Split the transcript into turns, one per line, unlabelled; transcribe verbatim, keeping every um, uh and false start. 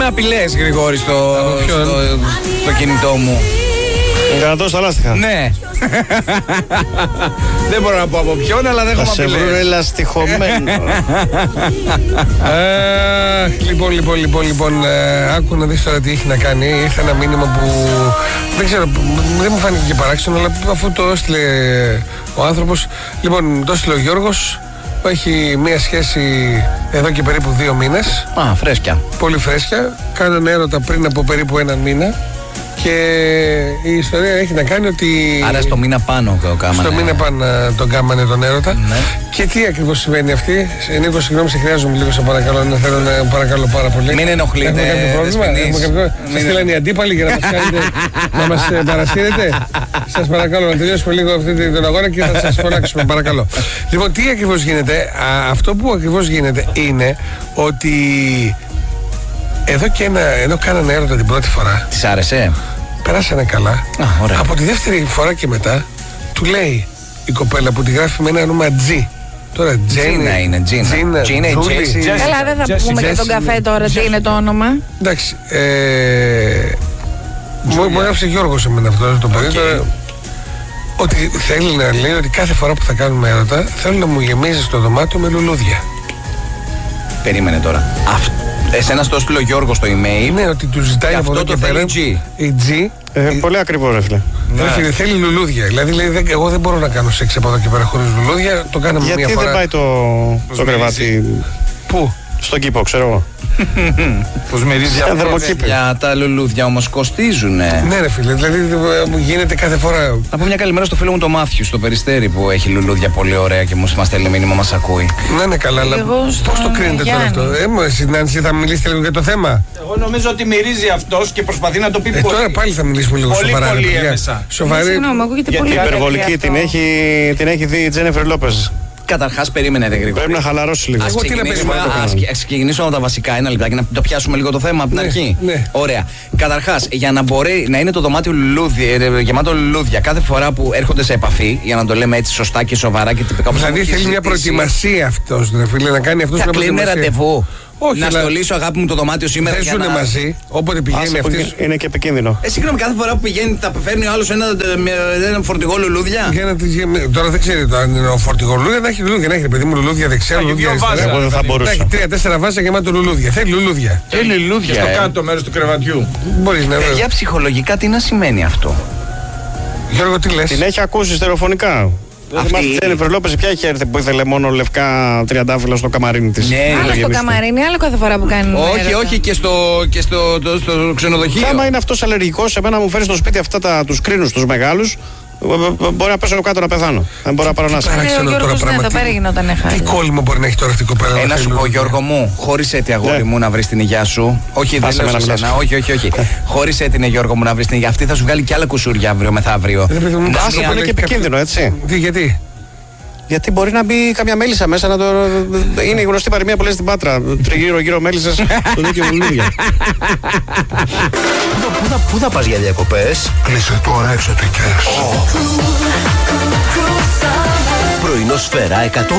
απειλές, Γρηγόρη, στο, στο, στο κινητό μου.
Κρατώ στα λάστιχα.
Ναι. Δεν μπορώ να πω από ποιον, αλλά δεν έχω απειλές.
Θα σε βρουν ελαστιχωμένο.
Λοιπόν, λοιπόν, λοιπόν, λοιπόν, άκου να δεις τώρα τι έχει να κάνει. Ήρθε ένα μήνυμα που δεν ξέρω, δεν μου φάνηκε και παράξενο, αλλά αφού το έστειλε ο άνθρωπος. Λοιπόν, το έστειλε ο Γιώργος. Έχει μία σχέση εδώ και περίπου δύο μήνες.
Α, φρέσκια.
Πολύ φρέσκια. Κάνανε έρωτα πριν από περίπου έναν μήνα. Και η ιστορία έχει να κάνει ότι.
Άρα στο μήνα πάνω το κάμανε.
Στο μήνα πάνω τον κάμανε τον έρωτα. Ναι. Και τι ακριβώς συμβαίνει αυτή. Νίκο, συγγνώμη, σε χρειάζομαι λίγο, σε παρακαλώ. Να θέλω να παρακαλώ πάρα πολύ.
Μην ενοχλείτε.
Έχουμε κάποιο πρόβλημα. Σας στείλανε οι αντίπαλοι για να μας κάνετε να μας παρασύρετε. Σας παρακαλώ να τελειώσουμε λίγο αυτή την αγώνα και θα σας φωνάξουμε. Παρακαλώ. Λοιπόν, τι ακριβώς γίνεται. Α, αυτό που ακριβώς γίνεται είναι ότι. Εδώ και ένα, ενώ κάνανε έρωτα την πρώτη φορά.
Της άρεσε.
Περάσανε καλά.
Α, ωραία.
Από τη δεύτερη φορά και μετά του λέει η κοπέλα που τη γράφει με ένα όνομα G. Τώρα
Τζίνα είναι, Τζίνα.
Τζίνα, Τζούλη.
Καλά, δεν θα πούμε για τον καφέ τώρα τι είναι το όνομα.
Εντάξει. Μου έγραψε Γιώργος εμένα αυτό το παιδί. Ότι θέλει να λέει ότι κάθε φορά που θα κάνουμε έρωτα θέλω να μου γεμίζει το δωμάτιο με λουλούδια.
Περίμενε τώρα. Αυτό. Εσένα στο έστειλε ο Γιώργο στο email.
Ναι, ότι του ζητάει
από
αυτό
εδώ
το θέλει
G.
Η G.
Ε, η... Πολύ ακριβό, ρε φίλε.
Ναι. Θέλει λουλούδια. Δηλαδή, λέει, δεν, εγώ δεν μπορώ να κάνω σεξ από εδώ και πέρα χωρίς λουλούδια. Το κάναμε
γιατί
μία φορά.
Γιατί δεν πάει το, το κρεβάτι.
Πού?
Στον κήπο, ξέρω εγώ.
Πώς μυρίζει αυτό. Για τα λουλούδια όμως κοστίζουνε.
Ναι, ρε φίλε, δηλαδή μου γίνεται κάθε φορά.
Να πω μια καλημέρα στο φίλο μου το Μάθιου στο Περιστέρι που έχει λουλούδια πολύ ωραία και μου μας στέλνει μήνυμα, μας ακούει.
Ναι, ναι, καλά, αλλά πώς το κρίνετε τώρα αυτό. Ε, μου, εσύ, Νάνση, θα μιλήσετε λίγο για το θέμα.
Εγώ νομίζω ότι μυρίζει αυτός και προσπαθεί να το πει
ε,
πολύ.
Τώρα πάλι θα μιλήσουμε λίγο
πολύ,
σοβαρά.
Πολύ έμεσα.
Σοβαρή.
Συγγνώμη, ακούγεται πολύ
υπερβολική την έχει, την έχει δει η Τζένεφερ Λόπες.
Καταρχάς, περίμενε, Γρηγόρη.
Πρέπει να χαλαρώσει λίγο.
Ας ξεκινήσουμε, ας ξεκινήσουμε από τα βασικά, ένα λεπτάκι, να το πιάσουμε λίγο το θέμα από την
ναι,
αρχή.
Ναι.
Ωραία. Καταρχάς, για να μπορεί να είναι το δωμάτιο λουλούδια, γεμάτο λουλούδια κάθε φορά που έρχονται σε επαφή, για να το λέμε έτσι σωστά και σοβαρά και τυπικά.
Δηλαδή θέλει μια προετοιμασία αυτός, φίλε, να κάνει αυτό.
Θα κλείνει ραντεβού. Όχι, να
αλλά...
στολίσω, αγάπη μου, το δωμάτιο σήμερα.
Δεν ζουνε να... μαζί, όποτε πηγαίνει αυτή.
Είναι και επικίνδυνο.
Ε, συγγνώμη, κάθε φορά που πηγαίνει, θα φέρνει ο άλλος ένα, ένα φορτηγό λουλούδια.
Να, τώρα δεν ξέρει αν είναι ο φορτηγό λουλούδια, να έχει λουλούδια, να έχει παιδί μου λουλούδια δεξιά, λουλούδια αριστερά.
Εγώ δεν θα μπορούσα.
Να έχει τρία-τέσσερα βάζα γεμάτο λουλούδια. Θέλει λουλούδια.
Θέλει λουλούδια.
Και στο κάτω μέρος του κρεβατιού.
Μπορεί να βρει.
Για ψυχολογικά τι να σημαίνει αυτό.
Γιώργο, τι λες?
Την έχει ακούσει στερεοφωνικά. Δεν θυμάστε τη Τζένεφερ Λόπες, ποια είχε έρθει που ήθελε μόνο λευκά τριαντάφυλλα στο καμαρίνι της.
Ναι,
άλλο στο καμαρίνι, άλλο κάθε φορά που κάνει.
Όχι,
έρωτα.
όχι, και στο, και στο, το, στο ξενοδοχείο.
Άμα είναι αυτός αλλεργικός, εμένα μου φέρει στο σπίτι αυτά τα, τους κρίνους τους μεγάλους, μπορεί να πέσω κάτω να πεθάνω. Δεν μπορώ να πάρω να
Τι κόλλημα μπορεί να έχει τώρα αυτή η κοπέλα.
Ένα σου πω, Γιώργο μου, χώρισέ τη αγόρι μου να βρει την υγειά σου. Όχι, δεν λέω σε σένα. Όχι, όχι, όχι. Χώρισέ την, Γιώργο μου, να βρει την υγειά. Αυτή θα σου βγάλει και άλλα κουσούρια αύριο μεθαύριο.
Άσο που είναι και επικίνδυνο, έτσι.
Γιατί?
Γιατί μπορεί να μπει καμιά μέλισσα μέσα να το. Είναι η γνωστή παροιμία που λέει στην Πάτρα. Τριγύρω-γύρω μέλισσες, το δίκαιο λουλούδια.
Πού θα πας για διακοπές?
Κλείσε τώρα εξωτικές.
Πρωινό Σφαίρα εκατό.